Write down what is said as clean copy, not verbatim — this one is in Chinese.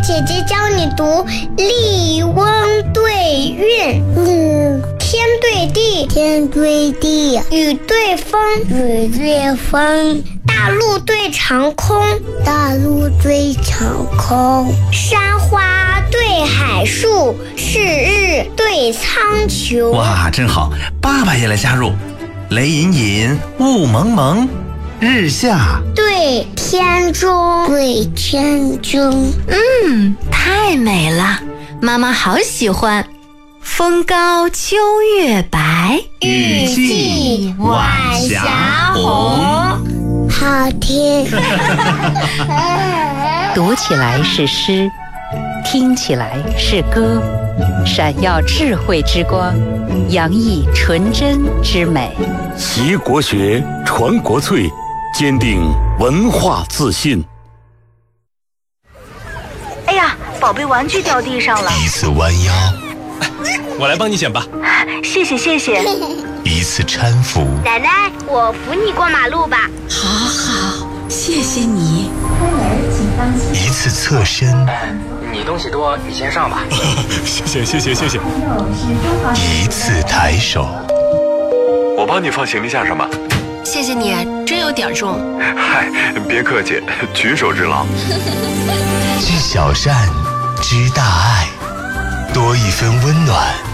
姐姐教你读立翁对韵，天对地， 天对地， 雨对风， 雨对风， 大陆对长空， 大陆对长空， 山花对海树，是日对苍穹。 哇，真好！爸爸也来加入。雷隐隐，雾蒙蒙，日下对天中， 对天中。 太美了，妈妈好喜欢。风高秋月白， 雨霁晚霞红。 好听。 读起来是诗，听起来是歌，闪耀智慧之光，洋溢纯真之美。 习国学，传国粹，坚定文化自信。 哎呀，宝贝玩具掉地上了。 一次弯腰， 我来帮你捡吧。 谢谢谢谢。 一次搀扶， 奶奶，我扶你过马路吧。 好好，谢谢你。 一次侧身， 你东西多，你先上吧。谢谢。 一次抬手， 我帮你放行李架上吧。 谢谢你，真有点重。 嗨，别客气，举手之劳。 知小善，知大爱，多一分温暖，